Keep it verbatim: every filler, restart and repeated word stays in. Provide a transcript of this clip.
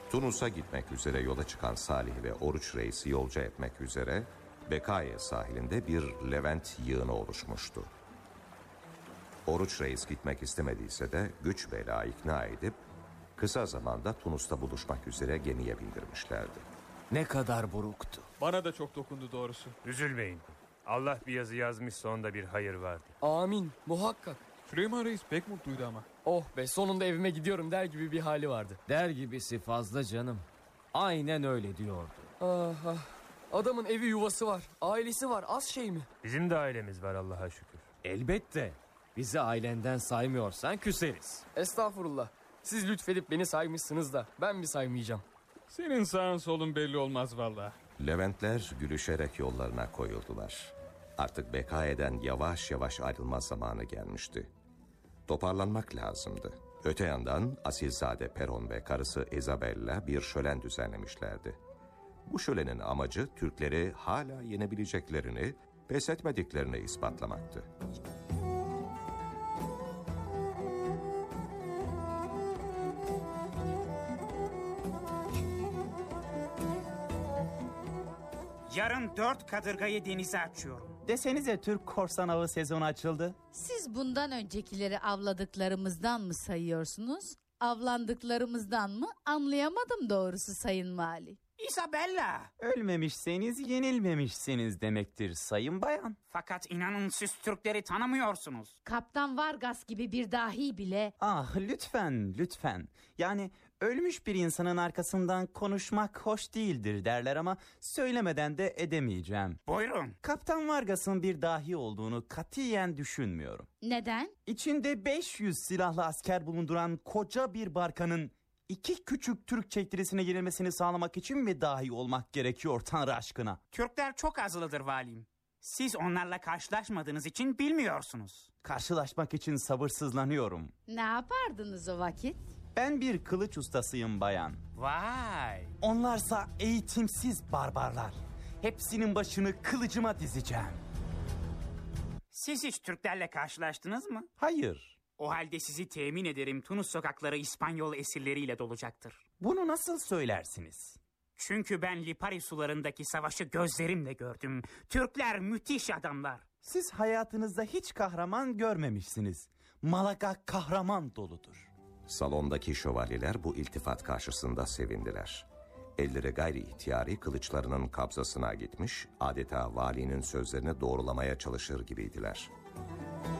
Tunus'a gitmek üzere yola çıkan Salih ve Oruç Reis'i yolcu etmek üzere Bekaye sahilinde bir Levent yığını oluşmuştu. Oruç Reis gitmek istemediyse de güç bela ikna edip kısa zamanda Tunus'ta buluşmak üzere gemiye bindirmişlerdi. Ne kadar buruktu. Bana da çok dokundu doğrusu. Üzülmeyin. Allah bir yazı yazmışsa onda bir hayır vardı. Amin, muhakkak. Süleyman Reis pek mutluydu ama. Oh be, sonunda evime gidiyorum der gibi bir hali vardı. Der gibisi fazla canım. Aynen öyle diyordu. Ah, ah. Adamın evi yuvası var, ailesi var, az şey mi? Bizim de ailemiz var Allah'a şükür. Elbette. Bizi ailenden saymıyorsan küseriz. Estağfurullah. Siz lütfedip beni saymışsınız da ben mi saymayacağım? Senin sağın solun belli olmaz vallahi. Leventler gülüşerek yollarına koyuldular. Artık Bekaye'den yavaş yavaş ayrılma zamanı gelmişti. Toparlanmak lazımdı. Öte yandan Asilzade Peron ve karısı Isabella bir şölen düzenlemişlerdi. Bu şölenin amacı Türkleri hala yenebileceklerini, pes etmediklerini ispatlamaktı. Yarın dört kadırgayı denize açıyorum. Desenize Türk korsan avı sezonu açıldı. Siz bundan öncekileri avladıklarımızdan mı sayıyorsunuz? Avlandıklarımızdan mı? Anlayamadım doğrusu Sayın Vali. Isabella. Ölmemişseniz yenilmemişsiniz demektir sayın bayan. Fakat inanın siz Türkleri tanımıyorsunuz. Kaptan Vargas gibi bir dahi bile... Ah lütfen lütfen. Yani ölmüş bir insanın arkasından konuşmak hoş değildir derler ama söylemeden de edemeyeceğim. Buyurun. Kaptan Vargas'ın bir dahi olduğunu katiyen düşünmüyorum. Neden? İçinde beş yüz silahlı asker bulunduran koca bir barkanın İki küçük Türk çektirisine girilmesini sağlamak için mi dahi olmak gerekiyor Tanrı aşkına? Türkler çok azılıdır valim. Siz onlarla karşılaşmadığınız için bilmiyorsunuz. Karşılaşmak için sabırsızlanıyorum. Ne yapardınız o vakit? Ben bir kılıç ustasıyım bayan. Vay. Onlarsa eğitimsiz barbarlar. Hepsinin başını kılıcıma dizeceğim. Siz hiç Türklerle karşılaştınız mı? Hayır. O halde sizi temin ederim Tunus sokakları İspanyol esirleriyle dolacaktır. Bunu nasıl söylersiniz? Çünkü ben Lipari sularındaki savaşı gözlerimle gördüm. Türkler müthiş adamlar. Siz hayatınızda hiç kahraman görmemişsiniz. Malaga kahraman doludur. Salondaki şövalyeler bu iltifat karşısında sevindiler. Elleri gayri ihtiyari kılıçlarının kabzasına gitmiş, adeta valinin sözlerini doğrulamaya çalışır gibiydiler.